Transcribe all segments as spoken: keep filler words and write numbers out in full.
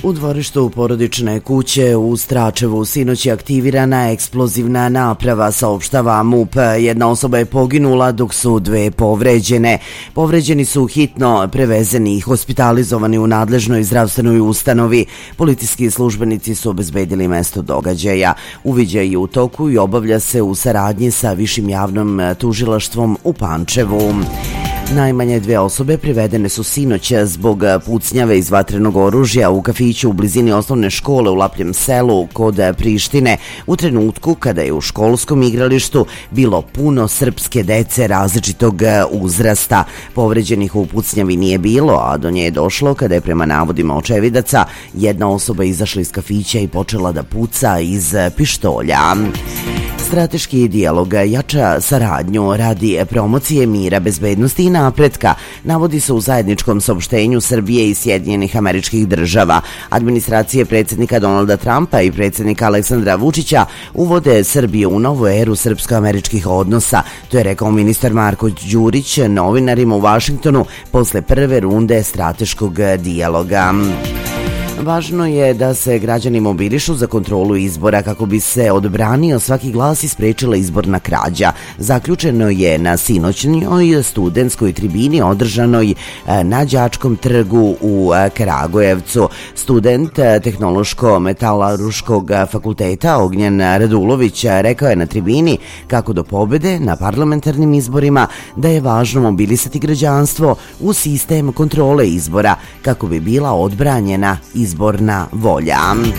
U dvorištu porodične kuće u Stračevu sinoć je aktivirana eksplozivna naprava, saopštava MUP. Jedna osoba je poginula dok su dve povređene. Povređeni su hitno prevezeni i hospitalizovani u nadležnoj zdravstvenoj ustanovi. Policijski službenici su obezbedili mesto događaja. Uviđaj je u toku i obavlja se u saradnji sa Višim javnom tužilaštvom u Pančevu. Najmanje dve osobe privedene su sinoć zbog pucnjave iz vatrenog oružja u kafiću u blizini osnovne škole u Lapljem selu kod Prištine u trenutku kada je u školskom igralištu bilo puno srpske dece različitog uzrasta. Povređenih u pucnjavi nije bilo, a do nje je došlo kada je prema navodima očevidaca jedna osoba izašla iz kafića i počela da puca iz pištolja. Strateški dijalog jača saradnju radi promocije mira, bezbednosti i napretka, navodi se u zajedničkom saopštenju Srbije i Sjedinjenih Američkih Država. Administracije predsjednika Donalda Trumpa i predsjednika Aleksandra Vučića uvode Srbiju u novu eru srpsko-američkih odnosa. To je rekao ministar Marko Đurić novinarima u Vašingtonu posle prve runde strateškog dijaloga. Važno je da se građani mobilišu za kontrolu izbora kako bi se odbranio svaki glas i sprečila izborna krađa. Zaključeno je na sinoćnjoj studentskoj tribini održanoj na Đačkom trgu u Kragujevcu. Student Tehnološko-metalaruškog fakulteta Ognjen Radulović rekao je na tribini kako do pobede na parlamentarnim izborima da je važno mobilisati građanstvo u sistem kontrole izbora kako bi bila odbranjena izborna volja.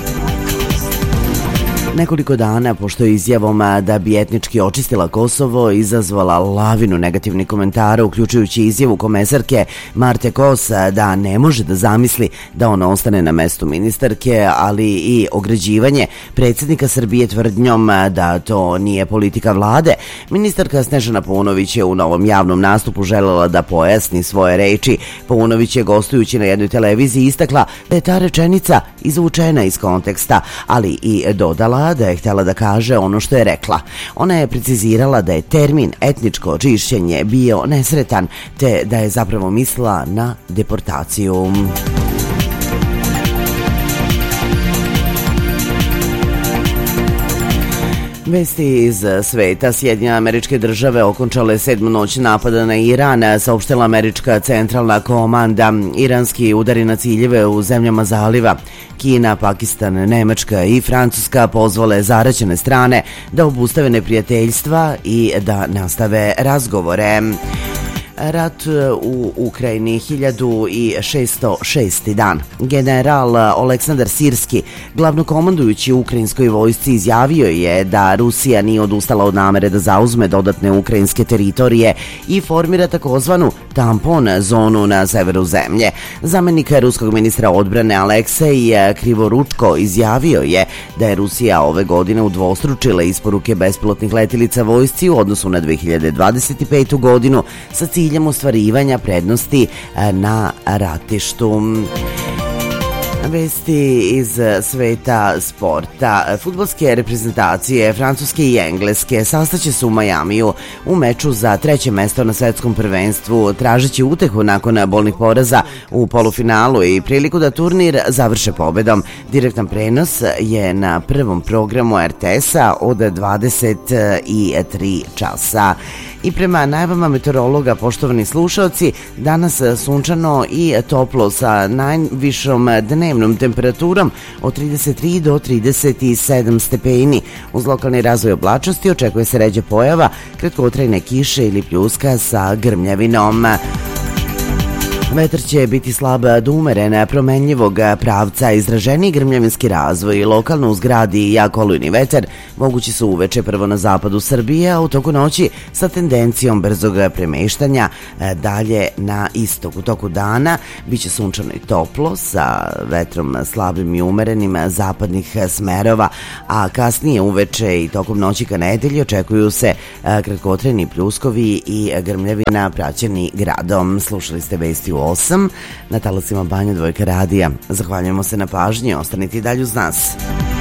Nekoliko dana pošto je izjavom da bi etnički očistila Kosovo izazvala lavinu negativnih komentara, uključujući izjavu komesarke Marte Kos da ne može da zamisli da ona ostane na mestu ministarke, ali i ograđivanje predsjednika Srbije tvrdnjom da to nije politika vlade. Ministarka Snežana Paunović je u novom javnom nastupu želela da pojasni svoje reči. Paunović je gostujući na jednoj televiziji istakla da je ta rečenica izvučena iz konteksta, ali i dodala da je htjela da kaže ono što je rekla. Ona je precizirala da je termin etničko čišćenje bio nesretan, te da je zapravo mislila na deportaciju. Vesti iz sveta. Sjedinjene Američke Države okončale sedmu noć napada na Iran, saopštila američka centralna komanda. Iranski udari na ciljeve u zemljama zaliva. Kina, Pakistan, Nemačka i Francuska pozvale zaraćene strane da obustave neprijateljstva i da nastave razgovore. Rat u Ukrajini hiljadu šesto šesti dan. General Oleksandar Sirski, glavnokomandujući ukrajinskoj vojsci, izjavio je da Rusija nije odustala od namere da zauzme dodatne ukrajinske teritorije i formira takozvanu tampon zonu na severu zemlje. Zamenik ruskog ministra odbrane Aleksej Krivoručko izjavio je da je Rusija ove godine udvostručila isporuke bespilotnih letilica vojsci u odnosu na dve hiljade dvadeset petu godinu sa ciljem ostvarivanja prednosti na ratištu. Vesti iz sveta sporta. Fudbalske reprezentacije Francuske i Engleske sastaće se u Majamiju u meču za treće mesto na svetskom prvenstvu, tražeći utehu nakon bolnih poraza u polufinalu i priliku da turnir završe pobedom. Direktan prenos je na prvom programu er te esa od dvadeset tri časa. I prema najavama meteorologa, poštovani slušalci, danas sunčano i toplo sa najvišom dnevnom temperaturom od trideset tri do trideset sedam stepeni. Uz lokalni razvoj oblačnosti očekuje se ređa pojava kratkotrajne kiše ili pljuska sa grmljavinom. Vetar će biti slab do umeren, promenljivog pravca, izraženiji grmljavinski razvoj, lokalno u zgradi i jak olujni vetar mogući su uveče prvo na zapadu Srbije, a u toku noći sa tendencijom brzog premeštanja dalje na istok. U toku dana biće sunčano i toplo sa vetrom slabim i umerenim zapadnih smerova, a kasnije uveče i tokom noći ka nedelji očekuju se kratkotrajni pljuskovi i grmljavina praćeni gradom. Slušali ste vesti u osam na talasima Banja Dvojka radija. Zahvaljujemo se na pažnji, ostanite i dalje uz nas.